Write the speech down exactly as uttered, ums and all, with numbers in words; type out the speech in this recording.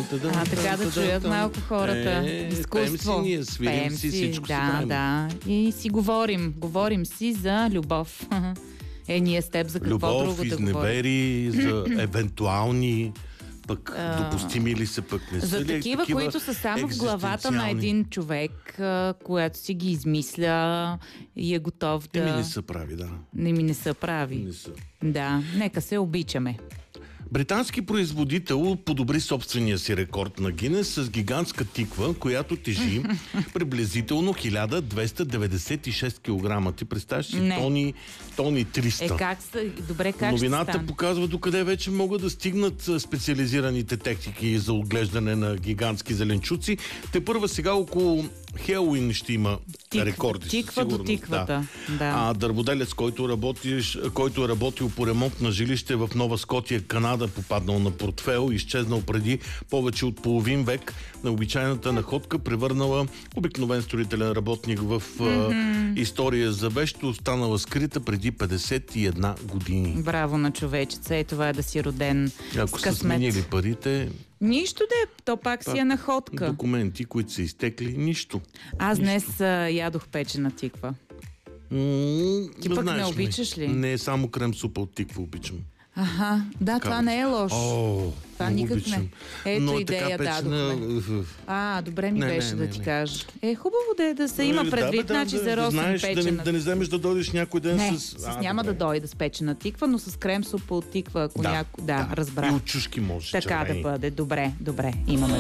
А, така да чуят малко хората. Е, Изкуство. Пеем си, ние свирим Пеем си, всичко да, си правим. да. И си говорим. Говорим си за любов. Е, ние с теб за какво Любов, друго да говорим? изневери, за евентуални, пък А, допустими ли са, пък не са За ли? такива, които са само в главата на екзистенциални? един човек, а, която си ги измисля и е готов да... Еми не са прави, да. Не ми не са прави. Не са. Да, нека се обичаме. Британски производител подобри собствения си рекорд на Гинес с гигантска тиква, която тежи приблизително хиляда двеста деветдесет и шест килограма. Ти представяш си Не. тони, тони триста. Е, как са... Добре, как Новината ще стане? показва докъде вече могат да стигнат а, специализираните техники за отглеждане на гигантски зеленчуци. Те първа сега около Хелуин ще има Тик- рекорди. тиква със до сигурност, тиквата, да. А дърводелец, който, работиш, който е работил по ремонт на жилище в Нова Скотия, Канада, попаднал на портфел, изчезнал преди повече от половин век, на обичайната находка, превърнала обикновен строителен работник в mm-hmm. а, история за вещ, останала скрита преди петдесет и една години. Браво на човечеца. И това е да си роден Ако с са късмет. сменили парите, Нищо да е, то пак си е находка. документи, които са изтекли, нищо. Аз днес а, ядох печена тиква. М- Ти пък знаеш не обичаш ли? Не, само крем супа от тиква обичам. Аха, да, това не е лошо. О, Това много никак обичам. не. Ето Но е идея така печена, дадохме. А, добре ми Не, не, беше не, да ти не. кажа. Е, хубаво да е да се има Да, предвид, бе, да, значи да, за да росен знаеш, да не, печена. да не вземеш да дойдеш някой ден Не, с... с А, няма добре. да дойде с печена тиква, но с крем супа от тиква, ако Да, няко... Да, да. разбрах. И от чушки може. Така червени. да бъде. Добре, добре. Имаме